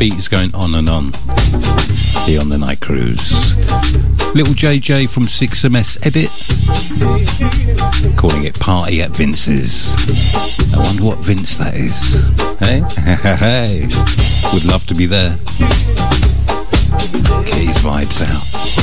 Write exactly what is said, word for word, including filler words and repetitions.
beat is going on and on here on the Night Cruise. Little J J from six M S Edit, calling it Party at Vince's. I wonder what Vince that is. Hey? Hey. Would love to be there. Get his vibes out.